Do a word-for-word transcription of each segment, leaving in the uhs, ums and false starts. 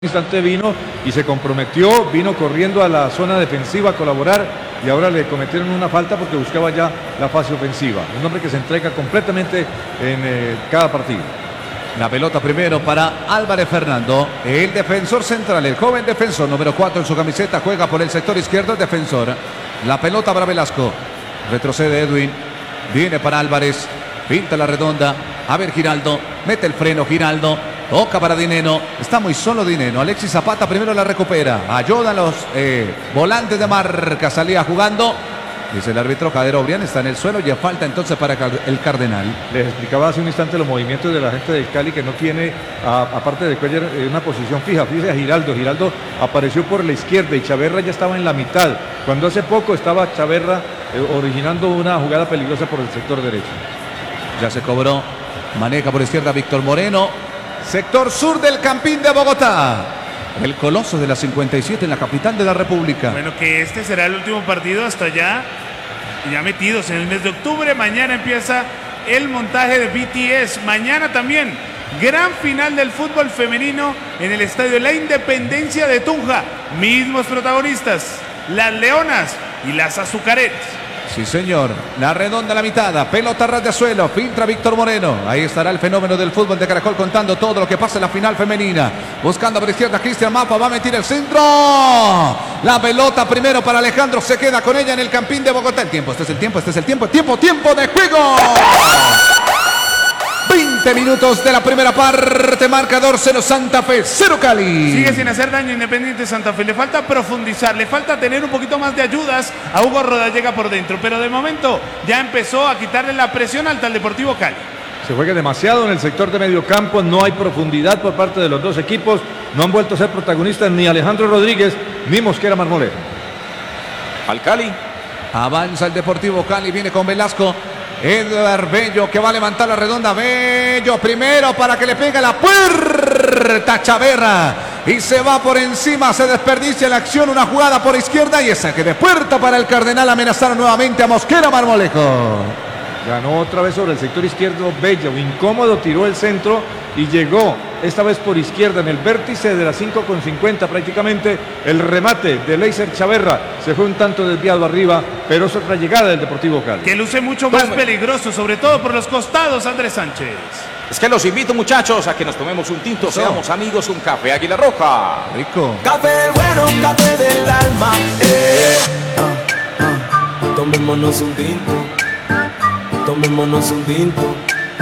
Instante vino y se comprometió, vino corriendo a la zona defensiva a colaborar y ahora le cometieron una falta porque buscaba ya la fase ofensiva. Un hombre que se entrega completamente en eh, cada partido. La pelota primero para Álvarez Fernando, el defensor central, el joven defensor, número cuatro en su camiseta, juega por el sector izquierdo, el defensor. La pelota para Velasco, retrocede Edwin, viene para Álvarez, pinta la redonda, a ver Giraldo, mete el freno Giraldo, toca para Dineno, está muy solo Dineno, Alexis Zapata primero la recupera, ayudan los eh, volantes de marca, salía jugando. Dice el árbitro, Jader Obrián está en el suelo y falta entonces para el Cardenal. Les explicaba hace un instante los movimientos de la gente del Cali que no tiene, a, aparte de Cuellar, una posición fija. Fíjese a Giraldo, Giraldo apareció por la izquierda y Chaverra ya estaba en la mitad. Cuando hace poco estaba Chaverra eh, originando una jugada peligrosa por el sector derecho. Ya se cobró, maneja por izquierda Víctor Moreno, sector sur del Campín de Bogotá. El coloso de la cincuenta y siete en la capital de la República. Bueno, que este será el último partido hasta ya, ya metidos en el mes de octubre. Mañana empieza el montaje de B T S. Mañana también, gran final del fútbol femenino en el Estadio La Independencia de Tunja. Mismos protagonistas, las Leonas y las Azucareras. Sí, señor. La redonda a la mitad. Pelota ras de suelo. Filtra Víctor Moreno. Ahí estará el fenómeno del fútbol de Caracol contando todo lo que pasa en la final femenina. Buscando por izquierda Cristian Mapa. Va a meter el centro. La pelota primero para Alejandro. Se queda con ella en el Campín de Bogotá. El tiempo. Este es el tiempo. Este es el tiempo. Tiempo. Tiempo de juego. veinte minutos de la primera parte. Marcador cero Santa Fe, cero Cali. Sigue sin hacer daño Independiente Santa Fe. Le falta profundizar, le falta tener un poquito más de ayudas a Hugo Rodallega por dentro. Pero de momento ya empezó a quitarle la presión alta al Deportivo Cali. Se juega demasiado en el sector de medio campo. No hay profundidad por parte de los dos equipos. No han vuelto a ser protagonistas ni Alejandro Rodríguez ni Mosquera Marmolero. Al Cali. Avanza el Deportivo Cali. Viene con Velasco. Edgar Bello que va a levantar la redonda. Bello primero para que le pegue la puerta Chaverra. Y se va por encima, se desperdicia la acción. Una jugada por izquierda y esa que de puerta para el Cardenal. Amenazaron nuevamente a Mosquera Marmolejo. Ganó otra vez sobre el sector izquierdo Bello. Incómodo, tiró el centro y llegó esta vez por izquierda en el vértice de las cinco con cincuenta prácticamente. El remate de Leiser Chaverra se fue un tanto desviado arriba, pero es otra llegada del Deportivo Cali. Que luce mucho más Tome. peligroso, sobre todo por los costados, Andrés Sánchez. Es que los invito, muchachos, a que nos tomemos un tinto, Eso. seamos amigos, un café Águila Roja. Rico. Café bueno, café del alma. Eh. Ah, ah. Tomémonos un tinto. Tomémonos un tinto.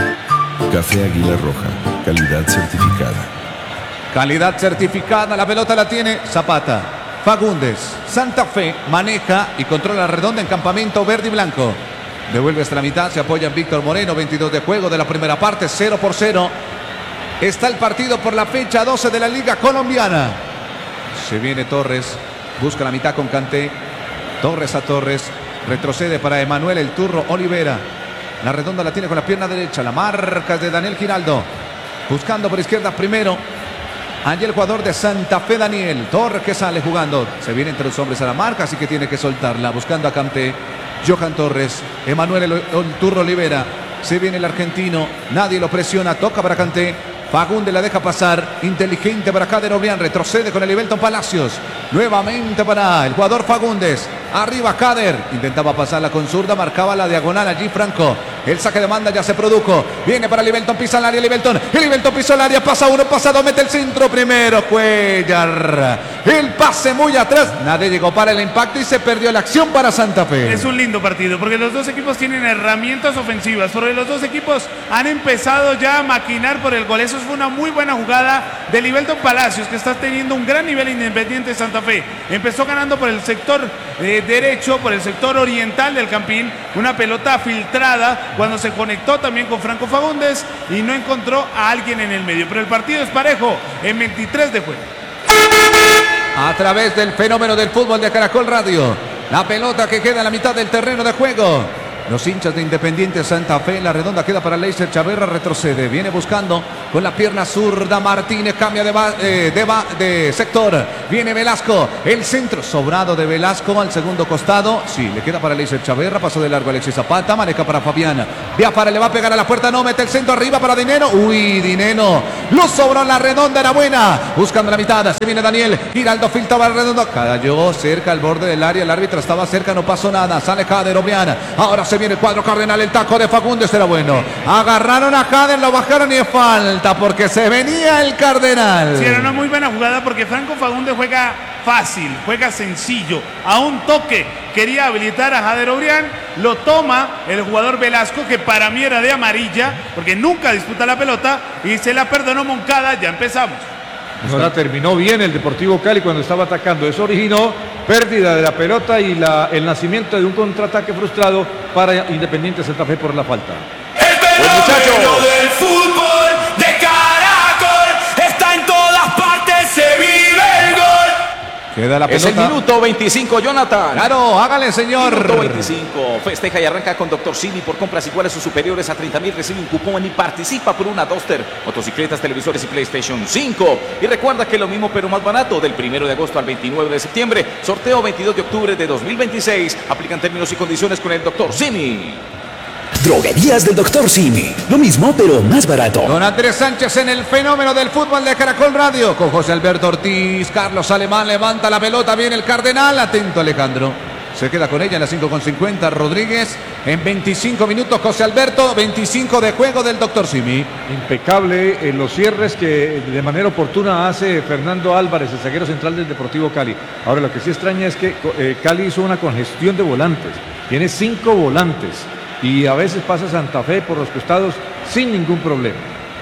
Café Águila Roja, calidad certificada. Calidad certificada, la pelota la tiene Zapata. Fagundes, Santa Fe, maneja y controla la redonda en campamento verde y blanco. Devuelve hasta la mitad, se apoya en Víctor Moreno, veintidós de juego de la primera parte, cero por cero. Está el partido por la fecha doce de la Liga Colombiana. Se viene Torres, busca la mitad con Kanté. Torres a Torres, retrocede para Emanuel El Turro Olivera. La redonda la tiene con la pierna derecha. La marca es de Daniel Giraldo. Buscando por izquierda primero. Allí el jugador de Santa Fe, Daniel Torres, que sale jugando. Se viene entre los hombres a la marca, así que tiene que soltarla. Buscando a Kanté. Johan Torres. Emanuel El, El Turro Olivera. Se viene el argentino. Nadie lo presiona. Toca para Kanté. Fagundes la deja pasar. Inteligente para Jader Obrián. Retrocede con el Ibelton Palacios. Nuevamente para el jugador Fagundes. Arriba Jader. Intentaba pasarla con zurda. Marcaba la diagonal allí Franco. El saque de banda ya se produjo. Viene para Ibelton. Pisa el área. Ibelton. El Ibelton pisó el área. Pasa uno. Pasa dos. Mete el centro primero. Cuellar. El pase muy atrás. Nadie llegó para el impacto y se perdió la acción para Santa Fe. Es un lindo partido porque los dos equipos tienen herramientas ofensivas. Porque los dos equipos han empezado ya a maquinar por el gol. Eso fue una muy buena jugada de Ibelton Palacios, que está teniendo un gran nivel Independiente Santa Fe. Empezó ganando por el sector eh, derecho, por el sector oriental del Campín. Una pelota filtrada cuando se conectó también con Franco Fagundes y no encontró a alguien en el medio. Pero el partido es parejo en veintitrés de juego. A través del fenómeno del fútbol de Caracol Radio. La pelota que queda en la mitad del terreno de juego. Los hinchas de Independiente Santa Fe. La redonda queda para Leiser Chaverra. Retrocede. Viene buscando con la pierna zurda. Martínez cambia de, eh, de, de sector. Viene Velasco. El centro sobrado de Velasco al segundo costado. Sí, le queda para Leiser Chaverra. Pasó de largo Alexis Zapata. Maneja para Fabián. Biafara le va a pegar a la puerta. No, mete el centro arriba para Dineno. Uy, Dineno. Lo sobró la redonda. Era buena. Buscando la mitad. Se viene Daniel. Giraldo filtra la redonda. Cayó cerca al borde del área. El árbitro estaba cerca. No pasó nada. Sale Jader Obrián. Ahora se viene el cuadro cardenal. El taco de Fagundes era bueno. Agarraron a Jader. Lo bajaron y es falta porque se venía el Cardenal. Sí, era una muy buena jugada porque Franco Fagundes juega fácil, juega sencillo. A un toque quería habilitar a Jader Obrián. Lo toma el jugador Velasco, que para mí era de amarilla porque nunca disputa la pelota, y se la perdonó Moncada. Ya empezamos. Ahora terminó bien el Deportivo Cali cuando estaba atacando. Eso originó pérdida de la pelota y la, el nacimiento de un contraataque frustrado para Independiente Santa Fe por la falta. El fenómeno del fútbol de Caracol está en todas partes, se vive el gol. Queda la Es pelota. el minuto veinticinco, Jonathan. Claro, hágale, señor. Minuto veinticinco. Festeja y arranca con Doctor Cini. Por compras iguales o superiores a treinta mil recibe un cupón y participa por una Duster, motocicletas, televisores y PlayStation cinco. Y recuerda que lo mismo pero más barato del primero de agosto al veintinueve de septiembre. Sorteo veintidós de octubre de dos mil veintiséis. Aplican términos y condiciones con el Doctor Cini. Droguerías del Doctor Simi. Lo mismo, pero más barato. Don Andrés Sánchez en el fenómeno del fútbol de Caracol Radio. Con José Alberto Ortiz. Carlos Alemán levanta la pelota. Viene el Cardenal. Atento, Alejandro. Se queda con ella en las cinco con cincuenta. Rodríguez en veinticinco minutos. José Alberto, veinticinco de juego del Doctor Simi. Impecable en los cierres que de manera oportuna hace Fernando Álvarez, el zaguero central del Deportivo Cali. Ahora, lo que sí extraña es que eh, Cali hizo una congestión de volantes. Tiene cinco volantes. Y a veces pasa Santa Fe por los costados sin ningún problema.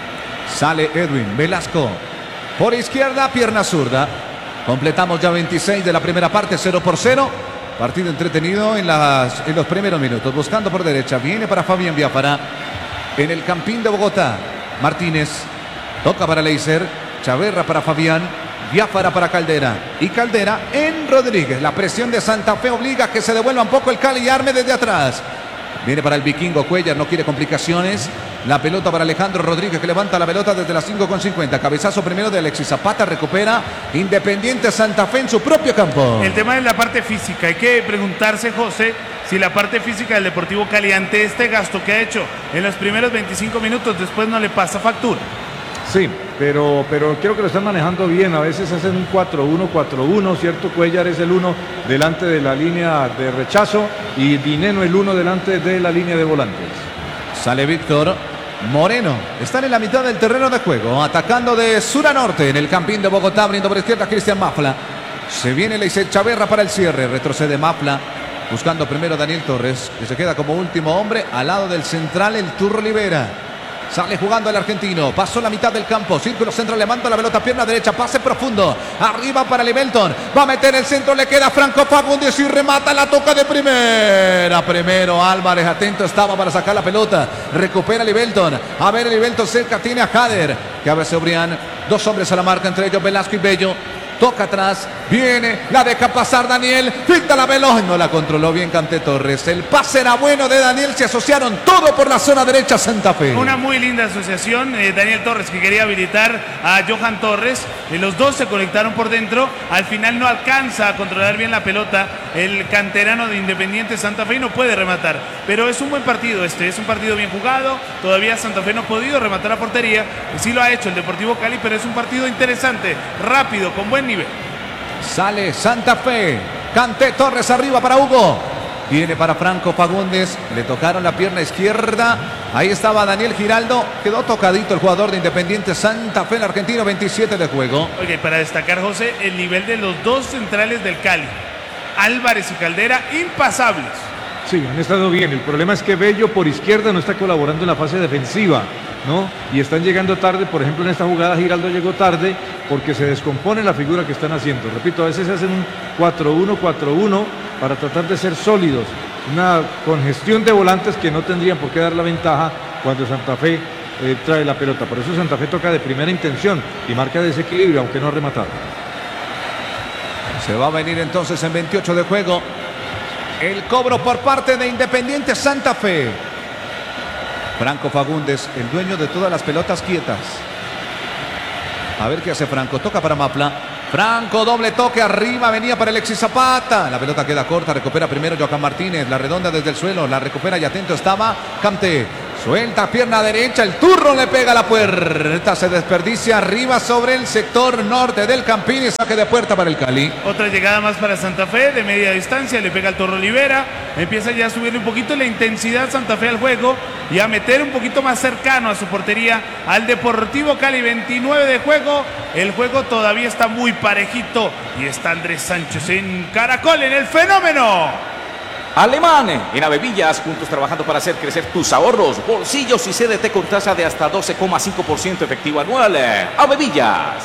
Sale Edwin Velasco. Por izquierda, pierna zurda. Completamos ya veintiséis de la primera parte, cero por cero. Partido entretenido en, las, en los primeros minutos. Buscando por derecha. Viene para Fabián Biafara. En el Campín de Bogotá. Martínez. Toca para Leiser. Chaverra para Fabián. Biafara para Caldera. Y Caldera en Rodríguez. La presión de Santa Fe obliga a que se devuelva un poco el Cali y arme desde atrás. Viene para el vikingo Cuellar, no quiere complicaciones. La pelota para Alejandro Rodríguez, que levanta la pelota desde las cinco con cincuenta. Cabezazo primero de Alexis Zapata, recupera Independiente Santa Fe en su propio campo. El tema es la parte física. Hay que preguntarse, José, si la parte física del Deportivo Cali ante este gasto que ha hecho en los primeros veinticinco minutos, después no le pasa factura. Sí, pero, pero creo que lo están manejando bien. A veces hacen un cuatro uno cuatro uno, ¿cierto? Cuellar es el uno delante de la línea de rechazo y Dineno el uno delante de la línea de volantes. Sale Víctor Moreno. Están en la mitad del terreno de juego, atacando de sur a norte en el Campín de Bogotá, abriendo por izquierda Cristian Mafla. Se viene Leiser Chaverra para el cierre, retrocede Mafla. Buscando primero a Daniel Torres, que se queda como último hombre al lado del central, el Turro Rivera. Sale jugando el argentino, pasó la mitad del campo, círculo central, levanta la pelota, pierna derecha, pase profundo, arriba para Livelton, va a meter el centro, le queda Franco Fagundes y remata, la toca de primera, primero Álvarez, atento estaba para sacar la pelota, recupera Livelton, a ver Livelton cerca, tiene a Jader, que a veces Obrián, dos hombres a la marca, entre ellos Velasco y Bello. Toca atrás, viene, la deja pasar Daniel, filtra la veloz, no la controló bien Canté Torres. El pase era bueno de Daniel, se asociaron todo por la zona derecha Santa Fe. Una muy linda asociación, eh, Daniel Torres que quería habilitar a Johan Torres, eh, los dos se conectaron por dentro, al final no alcanza a controlar bien la pelota, el canterano de Independiente Santa Fe no puede rematar, pero es un buen partido este, es un partido bien jugado, todavía Santa Fe no ha podido rematar la portería, sí lo ha hecho el Deportivo Cali, pero es un partido interesante, rápido, con buen nivel. Sale Santa Fe, Canté Torres arriba para Hugo, viene para Franco Fagundes, le tocaron la pierna izquierda, ahí estaba Daniel Giraldo, quedó tocadito el jugador de Independiente Santa Fe, el argentino, veintisiete de juego. Oye, para destacar, José, el nivel de los dos centrales del Cali, Álvarez y Caldera, impasables. Sí, han estado bien. El problema es que Bello por izquierda no está colaborando en la fase defensiva, ¿no? Y están llegando tarde, por ejemplo, en esta jugada Giraldo llegó tarde porque se descompone la figura que están haciendo. Repito, a veces hacen un cuatro uno cuatro uno para tratar de ser sólidos. Una congestión de volantes que no tendrían por qué dar la ventaja cuando Santa Fe eh, trae la pelota. Por eso Santa Fe toca de primera intención y marca desequilibrio, aunque no ha rematado. Se va a venir entonces en veintiocho de juego el cobro por parte de Independiente Santa Fe. Franco Fagundes, el dueño de todas las pelotas quietas. A ver qué hace Franco. Toca para Mapla. Franco, doble toque arriba, venía para Alexis Zapata. La pelota queda corta, recupera primero Joaquín Martínez. La redonda desde el suelo, la recupera y atento estaba Camte. Suelta, pierna derecha, el turno le pega a la puerta. Se desperdicia arriba sobre el sector norte del Campín y saque de puerta para el Cali. Otra llegada más para Santa Fe de media distancia, le pega al Torro Olivera. Empieza ya a subirle un poquito la intensidad Santa Fe al juego y a meter un poquito más cercano a su portería al Deportivo Cali. veintinueve de juego, el juego todavía está muy parejito y está Andrés Sánchez en Caracol en el fenómeno. Alemán, en Avevillas, juntos trabajando para hacer crecer tus ahorros, bolsillos y C D T con tasa de hasta doce coma cinco por ciento efectivo anual. Avevillas.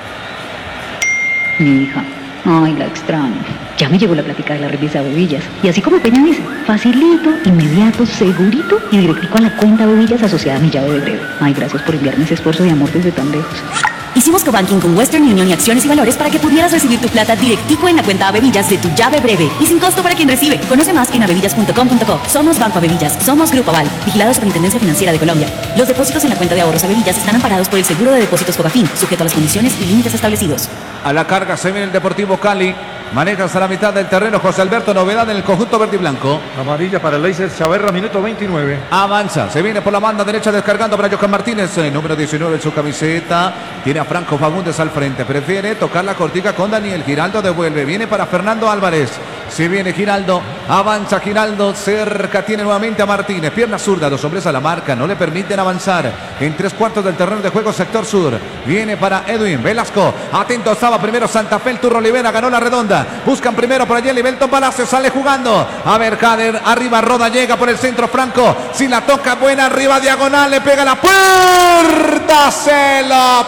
Mi hija, ay, la extraño. Ya me llegó la plática de la revista Avevillas. Y así como Peña dice, facilito, inmediato, segurito y directico a la cuenta Avevillas asociada a mi llave de breve. Ay, gracias por enviarme ese esfuerzo de amor desde tan lejos. Hicimos cobanking con Western Union y Acciones y Valores para que pudieras recibir tu plata directico en la cuenta Avevillas de tu llave breve y sin costo para quien recibe. Conoce más en avevillas punto com punto co. Somos Banco Avevillas, somos Grupo Aval, vigilado Superintendencia Financiera de Colombia. Los depósitos en la cuenta de ahorros Avevillas están amparados por el seguro de depósitos Fogafín, sujeto a las condiciones y límites establecidos. A la carga se viene el Deportivo Cali. Maneja hasta la mitad del terreno José Alberto, novedad en el conjunto verde y blanco. Amarilla para Leiser Chaverra, minuto veintinueve. Avanza, se viene por la banda derecha descargando para Joaquín Martínez, el número diecinueve en su camiseta. Tiene a Franco Fagundes al frente, prefiere tocar la cortica con Daniel. Giraldo devuelve, viene para Fernando Álvarez. Se viene Giraldo, avanza Giraldo, cerca tiene nuevamente a Martínez. Pierna zurda, dos hombres a la marca, no le permiten avanzar. En tres cuartos del terreno de juego, sector sur. Viene para Edwin Velasco, atento estaba primero Santa Fe, el Turro Olivera ganó la redonda. Buscan primero por allí el Belton Palacio, sale jugando. A ver, Cader, arriba Roda, llega por el centro Franco. Si la toca buena, arriba diagonal, le pega la puerta, se lo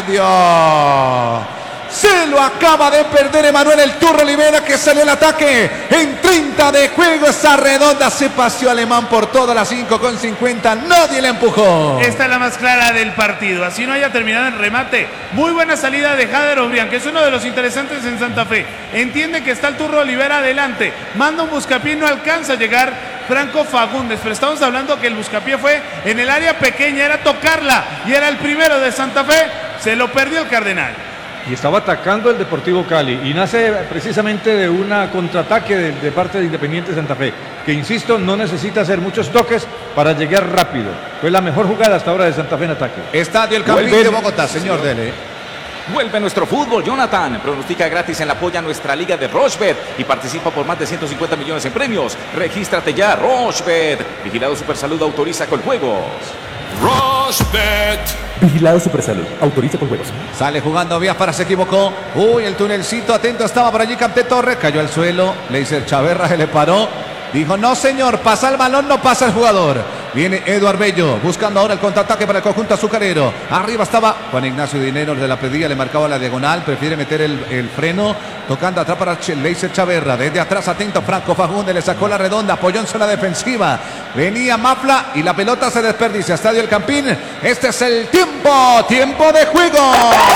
perdió. Se lo acaba de perder Emanuel el Turro Olivera, que salió al ataque en treinta de juego. Esa redonda se paseó Alemán por todas las cinco con cincuenta. Nadie le empujó. Esta es la más clara del partido. Así no haya terminado en remate. Muy buena salida de Jader Obrián, que es uno de los interesantes en Santa Fe. Entiende que está el Turro Olivera adelante. Manda un buscapié, no alcanza a llegar Franco Fagundes. Pero estamos hablando que el buscapié fue en el área pequeña, era tocarla. Y era el primero de Santa Fe. Se lo perdió el Cardenal. Y estaba atacando el Deportivo Cali y nace precisamente de una contraataque de, de parte de Independiente Santa Fe, que insisto, no necesita hacer muchos toques para llegar rápido. Fue la mejor jugada hasta ahora de Santa Fe en ataque. Estadio El Campín de Bogotá, señor Dele. Vuelve nuestro fútbol, Jonathan. Pronostica gratis en la polla nuestra liga de Rochebet y participa por más de ciento cincuenta millones en premios. Regístrate ya, Rochebet. Vigilado Supersalud, autoriza con juegos. Rochebet. Vigilado Supersalud, autoriza con juegos. Sale jugando Biafara, se equivocó. Uy, el tunelcito, atento estaba por allí Camte Torres, cayó al suelo. Leiser Chaverra se le paró. Dijo, no señor, pasa el balón, no pasa el jugador. Viene Eduard Bello, buscando ahora el contraataque para el conjunto azucarero. Arriba estaba Juan Ignacio Dinero, de la pedía, le marcaba la diagonal. Prefiere meter el, el freno, tocando atrás para Leiser Chaverra. Desde atrás, atento Franco Fagundes, le sacó la redonda, apoyó en zona defensiva. Venía Mapla y la pelota se desperdicia. Estadio El Campín, este es el tiempo, tiempo de juego.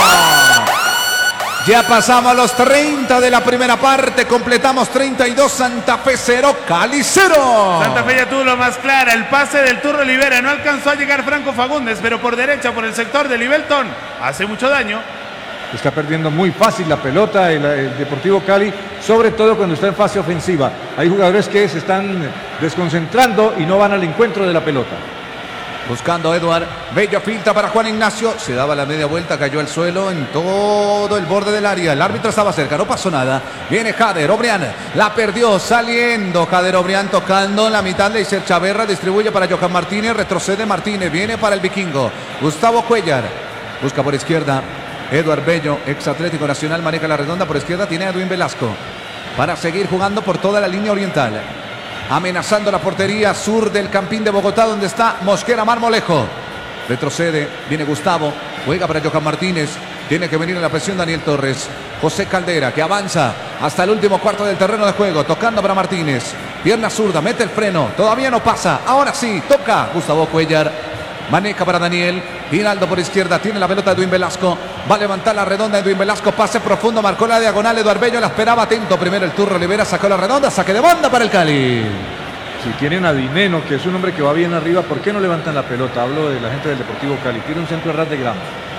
Ya pasamos a los treinta de la primera parte, completamos treinta y dos, Santa Fe cero, Cali cero. Santa Fe ya tuvo lo más clara, el pase del Turro Olivera, no alcanzó a llegar Franco Fagundes, pero por derecha, por el sector de Libelton, hace mucho daño. Está perdiendo muy fácil la pelota el, el Deportivo Cali, sobre todo cuando está en fase ofensiva. Hay jugadores que se están desconcentrando y no van al encuentro de la pelota. Buscando a Eduard, Bello filtra para Juan Ignacio, se daba la media vuelta, cayó al suelo en todo el borde del área, el árbitro estaba cerca, no pasó nada. Viene Jader Obrián, la perdió, saliendo Jader Obrián, tocando en la mitad, Leiser Chaverra, distribuye para Joaquín Martínez, retrocede Martínez, viene para el vikingo, Gustavo Cuellar, busca por izquierda, Eduard Bello, ex Atlético Nacional, maneja la redonda por izquierda, tiene a Edwin Velasco, para seguir jugando por toda la línea oriental. Amenazando la portería sur del Campín de Bogotá, donde está Mosquera Marmolejo. Retrocede, viene Gustavo, juega para Joaquín Martínez. Tiene que venir en la presión Daniel Torres. José Caldera, que avanza hasta el último cuarto del terreno de juego, tocando para Martínez. Pierna zurda, mete el freno, todavía no pasa. Ahora sí, toca Gustavo Cuellar. Maneja para Daniel. Giraldo por izquierda, tiene la pelota Edwin Velasco. Va a levantar la redonda Edwin Velasco. Pase profundo, marcó la diagonal. Eduard Bello la esperaba, atento. Primero el Turro Olivera, sacó la redonda. Saque de banda para el Cali. Si tienen a Dineno, que es un hombre que va bien arriba, ¿por qué no levantan la pelota? Hablo de la gente del Deportivo Cali. Tiene un centro de ras de grama.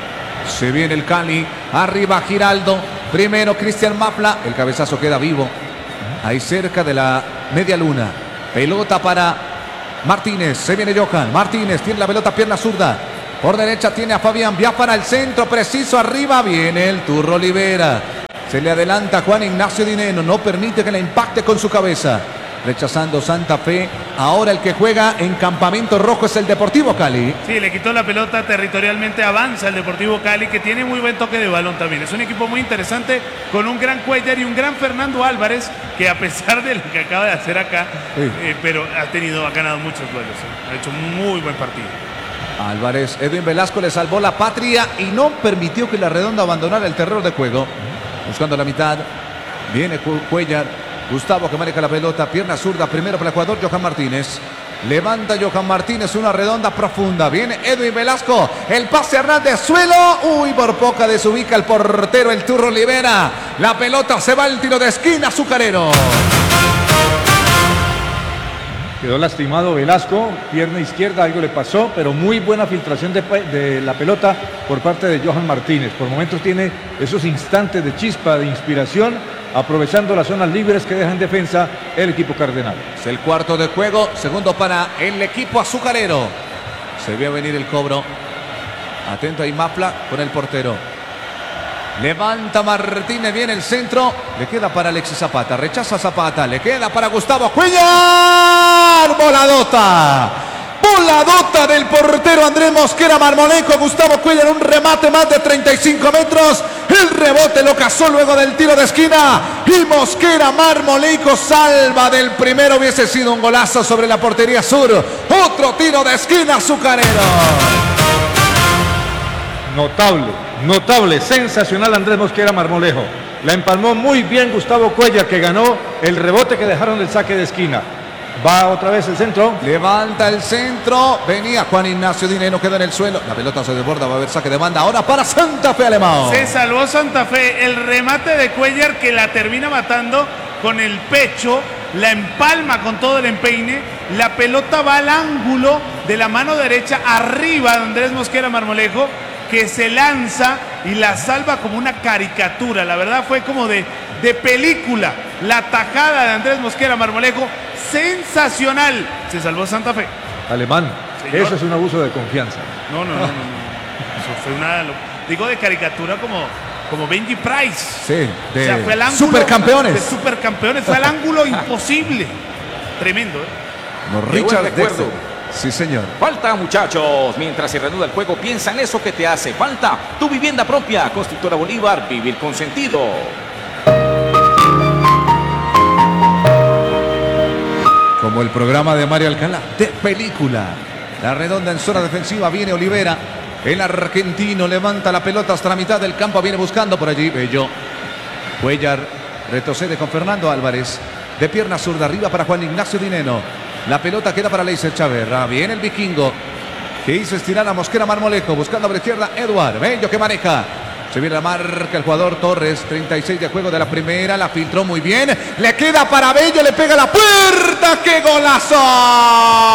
Se viene el Cali. Arriba Giraldo. Primero Cristian Mapla. El cabezazo queda vivo. Ahí cerca de la media luna. Pelota para Martínez. Se viene Johan. Martínez tiene la pelota, pierna zurda. Por derecha tiene a Fabián. Vía para el centro. Preciso arriba. Viene el Turro Olivera. Se le adelanta Juan Ignacio Dineno. No permite que la impacte con su cabeza. Rechazando Santa Fe. Ahora el que juega en campamento rojo es el Deportivo Cali. Sí, le quitó la pelota territorialmente. Avanza el Deportivo Cali, que tiene muy buen toque de balón también. Es un equipo muy interesante, con un gran Cuellar y un gran Fernando Álvarez, que a pesar de lo que acaba de hacer acá, sí. eh, pero ha tenido, ha ganado muchos duelos. ¿eh? Ha hecho un muy buen partido. Álvarez, Edwin Velasco le salvó la patria y no permitió que la Redonda abandonara el terreno de juego. Buscando la mitad. Viene Cuellar. Gustavo que maneja la pelota, pierna zurda, primero para el jugador Johan Martínez. Levanta Johan Martínez, una redonda profunda. Viene Edwin Velasco, el pase a ras de suelo. Uy, por poca desubica el portero, el Turro Olivera. La pelota se va al tiro de esquina, azucarero. Quedó lastimado Velasco, pierna izquierda, algo le pasó, pero muy buena filtración de, de la pelota por parte de Johan Martínez. Por momentos tiene esos instantes de chispa, de inspiración, aprovechando las zonas libres que deja en defensa el equipo cardenal. Es el cuarto de juego, segundo para el equipo azucarero. Se vio venir el cobro. Atento ahí Mapla con el portero. Levanta Martínez, viene el centro. Le queda para Alexis Zapata, rechaza Zapata. Le queda para Gustavo Cuellar. Voladota. Voladota del portero Andrés Mosquera Marmolejo. Gustavo Cuellar, un remate más de treinta y cinco metros. El rebote lo cazó luego del tiro de esquina. Y Mosquera Marmolejo salva del primero. Hubiese sido un golazo sobre la portería sur. Otro tiro de esquina azucarero. Notable, notable, sensacional Andrés Mosquera Marmolejo. La empalmó muy bien Gustavo Cuellar, que ganó el rebote que dejaron del saque de esquina. Va otra vez el centro. Levanta el centro. Venía Juan Ignacio Dineno, queda en el suelo. La pelota se desborda, va a haber saque de banda. Ahora para Santa Fe Alemão. Se salvó Santa Fe. El remate de Cuellar, que la termina matando con el pecho. La empalma con todo el empeine. La pelota va al ángulo de la mano derecha, arriba de Andrés Mosquera Marmolejo, que se lanza y la salva como una caricatura. La verdad fue como de, de película. La tajada de Andrés Mosquera Marmolejo, sensacional. Se salvó Santa Fe. Alemán, señor. Eso es un abuso de confianza. No, no, no, no, no. Eso fue una... Digo de caricatura como, como Benji Price. Sí, de o sea, fue el ángulo, supercampeones. De supercampeones. Fue el ángulo imposible. Tremendo, ¿eh? No, Richard recuerdo. Sí, señor. Falta, muchachos. Mientras se reanuda el juego, piensa en eso que te hace falta. Tu vivienda propia. Constructora Bolívar. Vivir con sentido. Como el programa de Mario Alcalá, de película. La redonda en zona defensiva. Viene Olivera. El argentino levanta la pelota hasta la mitad del campo. Viene buscando por allí. Bello. Cuellar retrocede con Fernando Álvarez. De pierna zurda arriba para Juan Ignacio Dineno. La pelota queda para Leiser Chaverra. Viene el vikingo, que hizo estirar a Mosquera Marmolejo. Buscando por izquierda Eduard. Bello que maneja. Se viene la marca el jugador Torres. treinta y seis de juego de la primera. La filtró muy bien. Le queda para Bello. Le pega la puerta. ¡Qué golazo!